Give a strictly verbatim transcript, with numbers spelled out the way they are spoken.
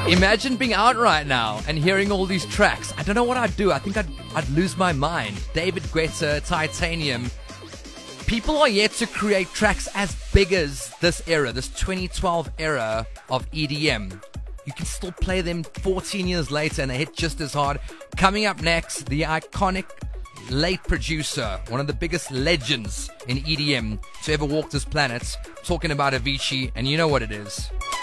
Imagine being out right now and hearing all these tracks. I don't know what I'd do. I think I'd, I'd lose my mind. David Guetta, Titanium. People are yet to create tracks as big as this era, this twenty twelve era of E D M. You can still play them fourteen years later and they hit just as hard. Coming up next, the iconic late producer, one of the biggest legends in E D M to ever walk this planet, talking about Avicii, and you know what it is.